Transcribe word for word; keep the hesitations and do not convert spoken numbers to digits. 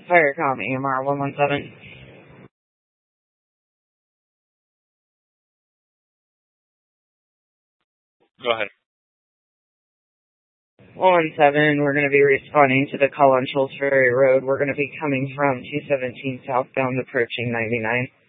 Firecom A M R one one seven. Go ahead. one one seven, we're going to be responding to the call on Schultz Ferry Road. We're going to be coming from two seventeen southbound approaching ninety-nine.